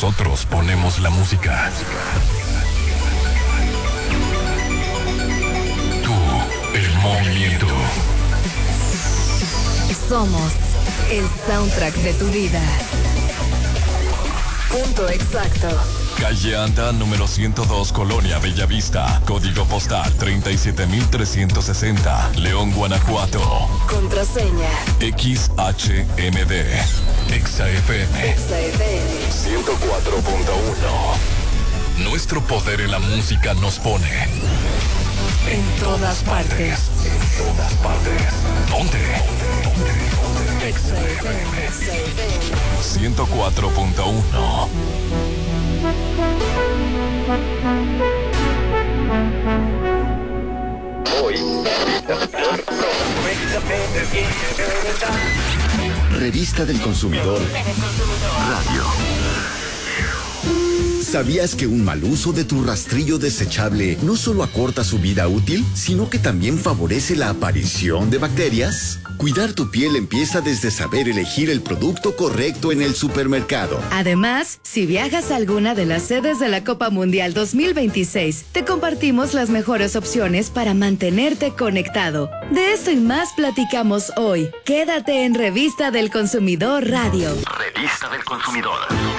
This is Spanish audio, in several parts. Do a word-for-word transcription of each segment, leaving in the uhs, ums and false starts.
Nosotros ponemos la música. Tú, el movimiento. Somos el soundtrack de tu vida. Punto exacto. Calle Anda, número ciento dos, Colonia Bellavista. Código postal treinta y siete mil trescientos sesenta. León, Guanajuato. Contraseña X H M D. Exa F M. Exa F M ciento cuatro punto uno. Nuestro poder en la música nos pone en todas partes. En todas partes. Ponte. Exa F M ciento cuatro punto uno. Hoy, Revista del Consumidor Radio. ¿Sabías que un mal uso de tu rastrillo desechable no solo acorta su vida útil, sino que también favorece la aparición de bacterias? Cuidar tu piel empieza desde saber elegir el producto correcto en el supermercado. Además, si viajas a alguna de las sedes de la Copa Mundial dos mil veintiséis, te compartimos las mejores opciones para mantenerte conectado. De esto y más platicamos hoy. Quédate en Revista del Consumidor Radio. Revista del Consumidor.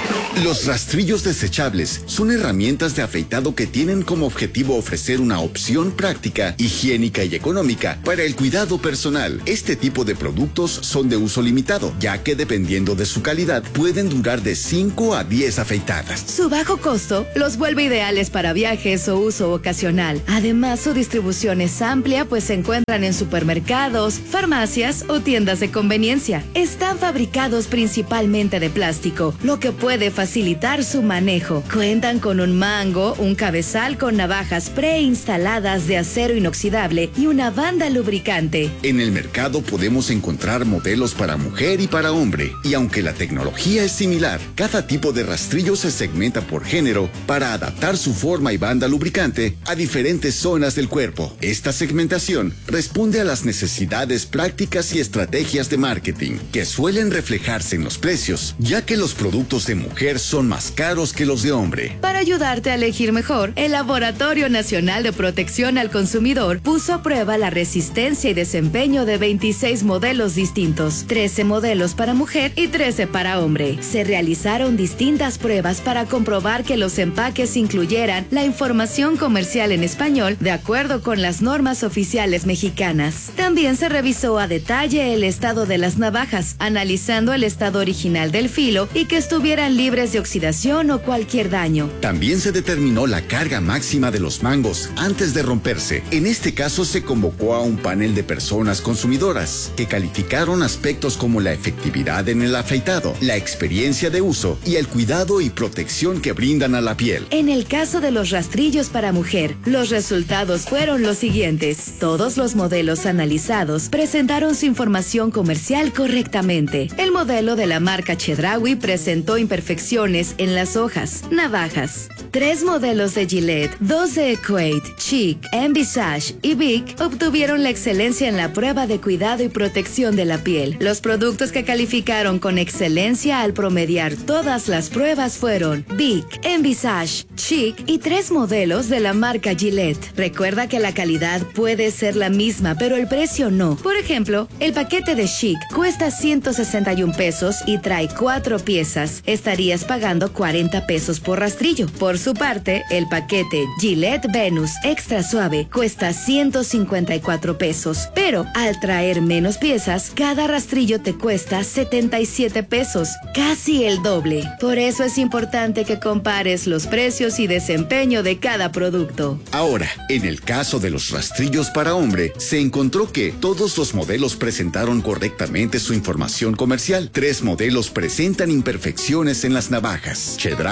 Los rastrillos desechables son herramientas de afeitado que tienen como objetivo ofrecer una opción práctica, higiénica y económica para el cuidado personal. Este tipo de productos son de uso limitado, ya que dependiendo de su calidad pueden durar de cinco a diez afeitadas. Su bajo costo los vuelve ideales para viajes o uso ocasional. Además, su distribución es amplia, pues se encuentran en supermercados, farmacias o tiendas de conveniencia. Están fabricados principalmente de plástico, lo que puede facilitar su manejo. Cuentan con un mango, un cabezal con navajas preinstaladas de acero inoxidable y una banda lubricante. En el mercado podemos encontrar modelos para mujer y para hombre, y aunque la tecnología es similar, cada tipo de rastrillo se segmenta por género para adaptar su forma y banda lubricante a diferentes zonas del cuerpo. Esta segmentación responde a las necesidades prácticas y estrategias de marketing, que suelen reflejarse en los precios, ya que los productos de mujer son más caros que los de hombre. Para ayudarte a elegir mejor, el Laboratorio Nacional de Protección al Consumidor puso a prueba la resistencia y desempeño de veintiséis modelos distintos, trece modelos para mujer y trece para hombre. Se realizaron distintas pruebas para comprobar que los empaques incluyeran la información comercial en español de acuerdo con las normas oficiales mexicanas. También se revisó a detalle el estado de las navajas, analizando el estado original del filo y que estuvieran libres de oxidación o cualquier daño. También se determinó la carga máxima de los mangos antes de romperse. En este caso se convocó a un panel de personas consumidoras que calificaron aspectos como la efectividad en el afeitado, la experiencia de uso y el cuidado y protección que brindan a la piel. En el caso de los rastrillos para mujer, los resultados fueron los siguientes. Todos los modelos analizados presentaron su información comercial correctamente. El modelo de la marca Chedraui presentó imperfecciones en las hojas, navajas. Tres modelos de Gillette, dos de Equate, Chic, Envisage y Vic obtuvieron la excelencia en la prueba de cuidado y protección de la piel. Los productos que calificaron con excelencia al promediar todas las pruebas fueron Vic, Envisage, Chic y tres modelos de la marca Gillette. Recuerda que la calidad puede ser la misma, pero el precio no. Por ejemplo, el paquete de Chic cuesta ciento sesenta y un pesos y trae cuatro piezas. Estarías pagando cuarenta pesos por rastrillo. Por su parte, el paquete Gillette Venus Extra Suave cuesta ciento cincuenta y cuatro pesos, pero al traer menos piezas, cada rastrillo te cuesta setenta y siete pesos, casi el doble. Por eso es importante que compares los precios y desempeño de cada producto. Ahora, en el caso de los rastrillos para hombre, se encontró que todos los modelos presentaron correctamente su información comercial. Tres modelos presentan imperfecciones en las navajas: Chedraui,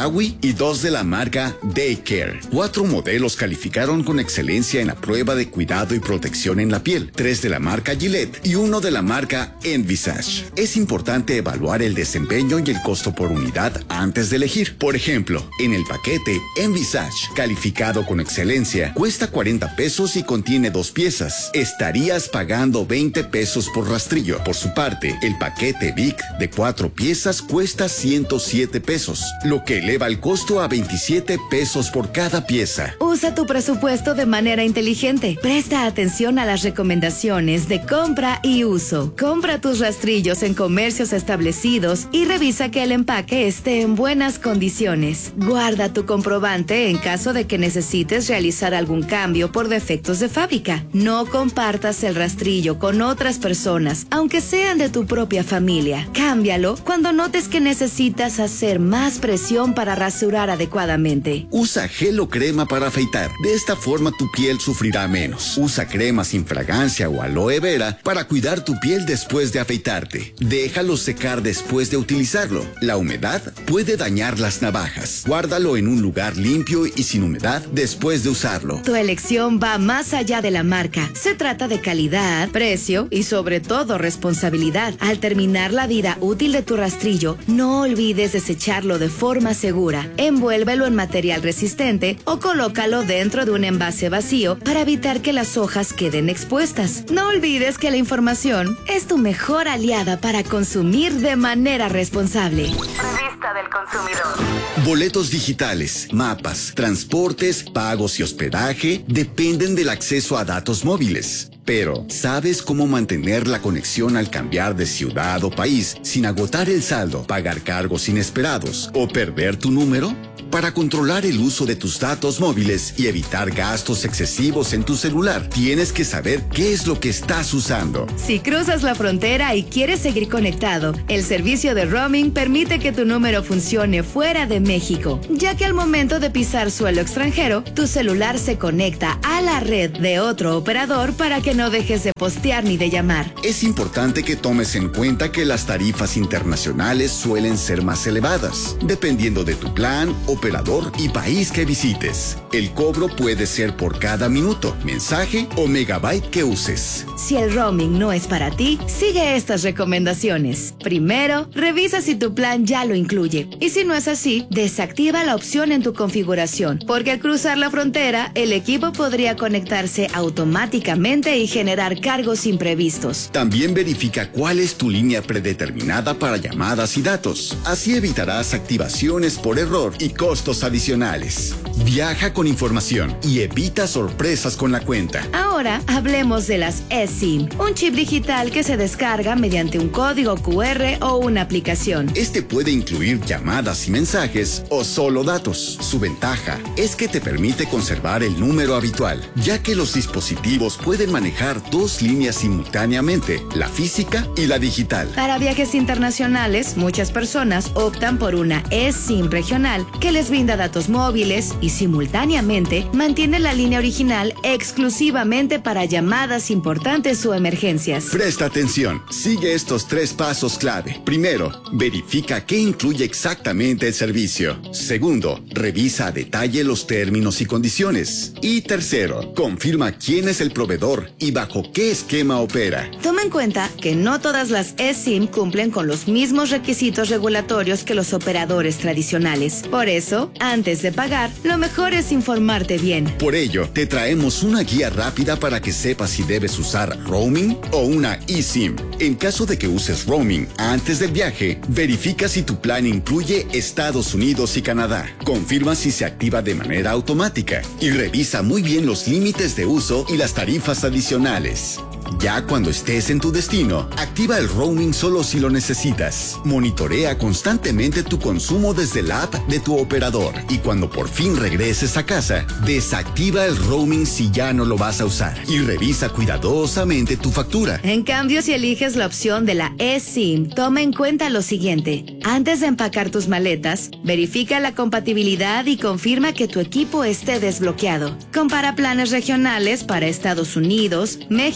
y dos de la marca Daycare. Cuatro modelos calificaron con excelencia en la prueba de cuidado y protección en la piel, tres de la marca Gillette y uno de la marca Envisage. Es importante evaluar el desempeño y el costo por unidad antes de elegir. Por ejemplo, en el paquete Envisage, calificado con excelencia, cuesta cuarenta pesos y contiene dos piezas. Estarías pagando veinte pesos por rastrillo. Por su parte, el paquete Vic de cuatro piezas cuesta ciento siete pesos, lo que eleva el costo a veintisiete pesos por cada pieza. Usa tu presupuesto de manera inteligente. Presta atención a las recomendaciones de compra y uso. Compra tus rastrillos en comercios establecidos y revisa que el empaque esté en buenas condiciones. Guarda tu comprobante en caso de que necesites realizar algún cambio por defectos de fábrica. No compartas el rastrillo con otras personas, aunque sean de tu propia familia. Cámbialo cuando notes que necesitas hacer más presión para rasurar adecuadamente. Usa gel o crema para afeitar. De esta forma tu piel sufrirá menos. Usa crema sin fragancia o aloe vera para cuidar tu piel después de afeitarte. Déjalo secar después de utilizarlo. La humedad puede dañar las navajas. Guárdalo en un lugar limpio y sin humedad después de usarlo. Tu elección va más allá de la marca. Se trata de calidad, precio y sobre todo responsabilidad. Al terminar la vida útil de tu rastrillo, no olvides desecharlo de forma segura. Envuélvelo en material resistente o colócalo dentro de un envase vacío para evitar que las hojas queden expuestas. No olvides que la información es tu mejor aliada para consumir de manera responsable. Revista del consumidor. Boletos digitales, mapas, transportes, pagos y hospedaje dependen del acceso a datos móviles. Pero, ¿sabes cómo mantener la conexión al cambiar de ciudad o país sin agotar el saldo, pagar cargos inesperados o perder tu número? Para controlar el uso de tus datos móviles y evitar gastos excesivos en tu celular, tienes que saber qué es lo que estás usando. Si cruzas la frontera y quieres seguir conectado, el servicio de roaming permite que tu número funcione fuera de México, ya que al momento de pisar suelo extranjero, tu celular se conecta a la red de otro operador para que no dejes de postear ni de llamar. Es importante que tomes en cuenta que las tarifas internacionales suelen ser más elevadas, dependiendo de tu plan, operador y país que visites. El cobro puede ser por cada minuto, mensaje o megabyte que uses. Si el roaming no es para ti, sigue estas recomendaciones. Primero, revisa si tu plan ya lo incluye. Y si no es así, desactiva la opción en tu configuración, porque al cruzar la frontera, el equipo podría conectarse automáticamente y generar cargos imprevistos. También verifica cuál es tu línea predeterminada para llamadas y datos. Así evitarás activaciones por error y costos adicionales. Viaja con información y evita sorpresas con la cuenta. Ahora hablemos de las eSIM, un chip digital que se descarga mediante un código cu erre o una aplicación. Este puede incluir llamadas y mensajes o solo datos. Su ventaja es que te permite conservar el número habitual, ya que los dispositivos pueden manejar dos líneas simultáneamente, la física y la digital. Para viajes internacionales, muchas personas optan por una eSIM regional que les brinda datos móviles y simultáneamente mantiene la línea original exclusivamente para llamadas importantes o emergencias. Presta atención, sigue estos tres pasos clave. Primero, verifica qué incluye exactamente el servicio. Segundo, revisa a detalle los términos y condiciones. Y tercero, confirma quién es el proveedor y bajo qué esquema opera. Toma en cuenta que no todas las eSIM cumplen con los mismos requisitos regulatorios que los operadores tradicionales. Por eso, antes de pagar, lo mejor es informarte bien. Por ello, te traemos una guía rápida para que sepas si debes usar roaming o una eSIM. En caso de que uses roaming antes del viaje, verifica si tu plan incluye Estados Unidos y Canadá. Confirma si se activa de manera automática y revisa muy bien los límites de uso y las tarifas adicionales. Ya cuando estés en tu destino, activa el roaming solo si lo necesitas. Monitorea constantemente tu consumo desde la app de tu operador y cuando por fin regreses a casa, desactiva el roaming si ya no lo vas a usar y revisa cuidadosamente tu factura. En cambio, si eliges la opción de la eSIM, toma en cuenta lo siguiente. Antes de empacar tus maletas, verifica la compatibilidad y confirma que tu equipo esté desbloqueado. Compara planes regionales para Estados Unidos, México y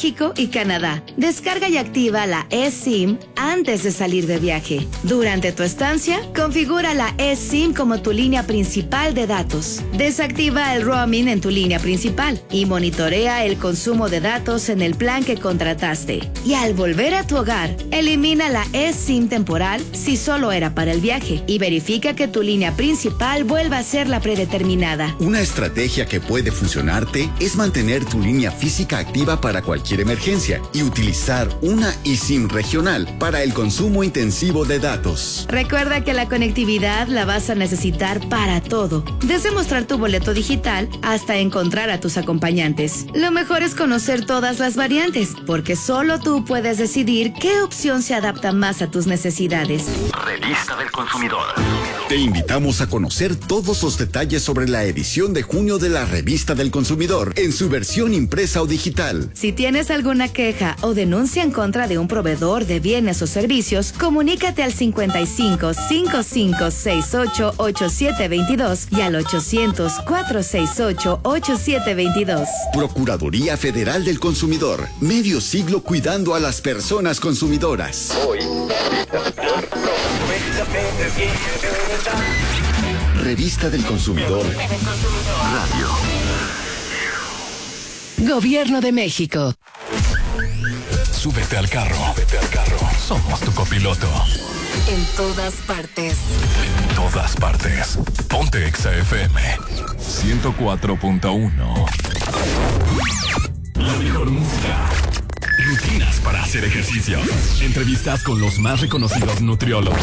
y Canadá. Descarga y activa la eSIM antes de salir de viaje. Durante tu estancia, configura la eSIM como tu línea principal de datos. Desactiva el roaming en tu línea principal y monitorea el consumo de datos en el plan que contrataste. Y al volver a tu hogar, elimina la eSIM temporal si solo era para el viaje y verifica que tu línea principal vuelva a ser la predeterminada. Una estrategia que puede funcionarte es mantener tu línea física activa para cualquier emergencia y utilizar una eSIM regional para el consumo intensivo de datos. Recuerda que la conectividad la vas a necesitar para todo, desde mostrar tu boleto digital hasta encontrar a tus acompañantes. Lo mejor es conocer todas las variantes, porque solo tú puedes decidir qué opción se adapta más a tus necesidades. Revista del Consumidor. Te invitamos a conocer todos los detalles sobre la edición de junio de la Revista del Consumidor en su versión impresa o digital. Si tienes alguna queja o denuncia en contra de un proveedor de bienes o servicios, comunícate al cincuenta y cinco, cincuenta y cinco, sesenta y ocho, ochenta y siete veintidós y al ochocientos, cuatrocientos sesenta y ocho, ochenta y siete veintidós. Procuraduría Federal del Consumidor. Medio siglo cuidando a las personas consumidoras. Hoy. Revista del Consumidor. Radio. Gobierno de México. Súbete al carro. Súbete al carro. Somos tu copiloto. En todas partes. En todas partes. Ponte Exa F M ciento cuatro punto uno. La mejor música. Rutinas para hacer ejercicio. Entrevistas con los más reconocidos nutriólogos.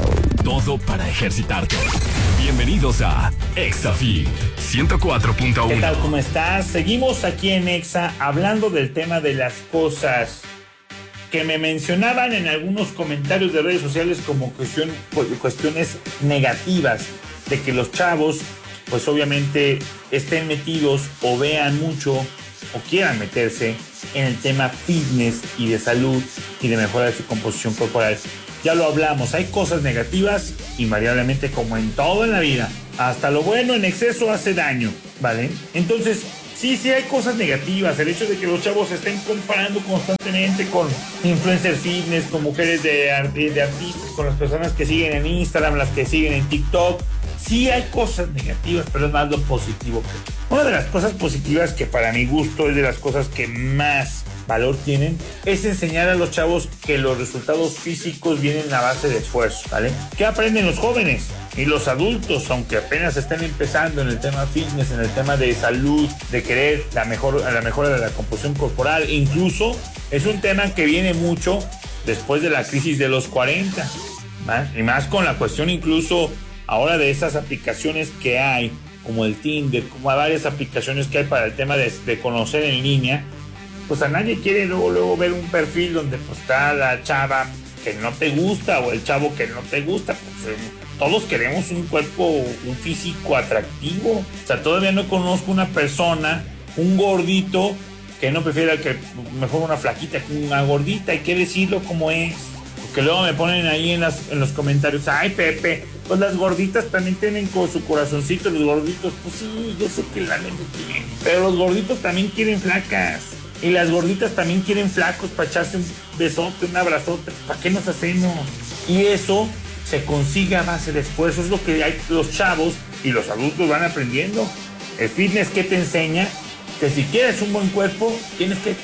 Todo para ejercitarte. Bienvenidos a Exa Fit ciento cuatro punto uno. ¿Qué tal? ¿Cómo estás? Seguimos aquí en Exa hablando del tema de las cosas que me mencionaban en algunos comentarios de redes sociales como cuestión, cuestiones negativas de que los chavos pues obviamente estén metidos o vean mucho o quieran meterse en el tema fitness y de salud y de mejora de su composición corporal. Ya lo hablamos, hay cosas negativas invariablemente como en todo en la vida. Hasta lo bueno en exceso hace daño, ¿vale? Entonces, sí, sí hay cosas negativas. El hecho de que los chavos se estén comparando constantemente con influencers fitness, con mujeres de, de artistas, con las personas que siguen en Instagram, las que siguen en TikTok. Sí hay cosas negativas, pero es más lo positivo. Una de las cosas positivas que para mi gusto es de las cosas que más valor tienen es enseñar a los chavos que los resultados físicos vienen a base de esfuerzo, ¿vale? ¿Qué aprenden los jóvenes y los adultos, aunque apenas estén empezando en el tema fitness, en el tema de salud, de querer la, mejor, la mejora de la composición corporal? Incluso es un tema que viene mucho después de la crisis de los cuarenta, ¿más? Y más con la cuestión incluso ahora de esas aplicaciones que hay, como el Tinder, como varias aplicaciones que hay para el tema de, de conocer en línea. Pues a nadie quiere luego, luego ver un perfil donde pues está la chava que no te gusta o el chavo que no te gusta. Pues, eh, todos queremos un cuerpo, un físico atractivo. O sea, todavía no conozco una persona, un gordito, que no prefiera que mejor una flaquita que una gordita. Hay que decirlo como es. Porque luego me ponen ahí en, las, en los comentarios, ay Pepe, pues las gorditas también tienen con su corazoncito. Los gorditos, pues sí, yo sé que la mente tiene, pero los gorditos también quieren flacas. Y las gorditas también quieren flacos para echarse un besote, un abrazote. ¿Para qué nos hacemos? Y eso se consigue a base de esfuerzo. Es lo que hay, los chavos y los adultos van aprendiendo. El fitness, ¿qué te enseña? Que si quieres un buen cuerpo, tienes que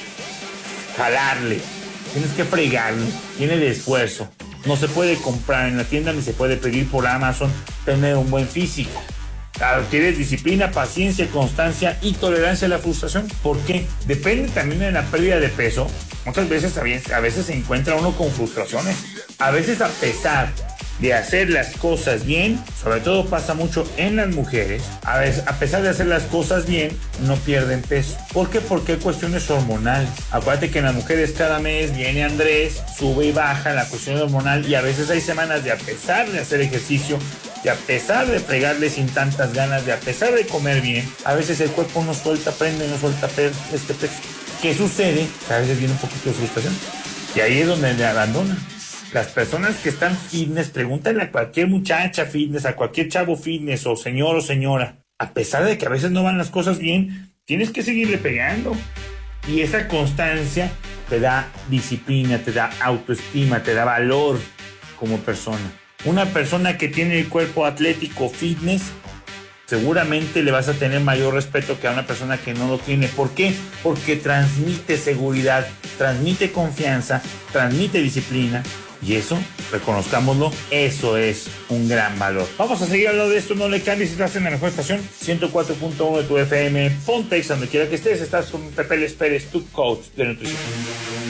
jalarle, tienes que fregarle, tiene de esfuerzo. No se puede comprar en la tienda ni se puede pedir por Amazon tener un buen físico. Adquieres disciplina, paciencia, constancia y tolerancia a la frustración. ¿Por qué? Depende también de la pérdida de peso. Muchas veces a veces se encuentra uno con frustraciones. A veces, a pesar de hacer las cosas bien, sobre todo pasa mucho en las mujeres, a veces, a pesar de hacer las cosas bien, no pierden peso. ¿Por qué? Porque hay cuestiones hormonales. Acuérdate que en las mujeres cada mes viene Andrés, sube y baja la cuestión hormonal, y a veces hay semanas de, a pesar de hacer ejercicio, y a pesar de fregarle sin tantas ganas, de a pesar de comer bien, a veces el cuerpo no suelta, prende, no suelta este peso. ¿Qué sucede? Que a veces viene un poquito de frustración. Y ahí es donde le abandonan. Las personas que están fitness, pregúntale a cualquier muchacha fitness, a cualquier chavo fitness, o señor o señora. A pesar de que a veces no van las cosas bien, tienes que seguirle pegando. Y esa constancia te da disciplina, te da autoestima, te da valor como persona. Una persona que tiene el cuerpo atlético, fitness, seguramente le vas a tener mayor respeto que a una persona que no lo tiene. ¿Por qué? Porque transmite seguridad, transmite confianza, transmite disciplina. Y eso, reconozcámoslo, eso es un gran valor. Vamos a seguir hablando de esto, no le cambies, si estás en la mejor estación, ciento cuatro punto uno de tu F M, ponte donde quiera que estés, estás con Pepe Les Pérez, tu coach de nutrición.